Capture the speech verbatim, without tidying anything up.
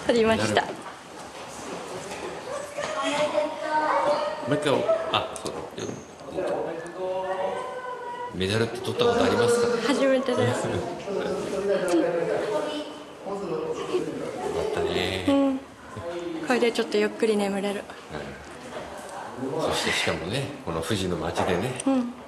取りました。 もう一回、あ、そうメダルって取ったことありますか？ 初めてです。 よかったね、 うん、これでちょっとゆっくり眠れる。 うん、そしてしかもね、この富士の町でね、 うん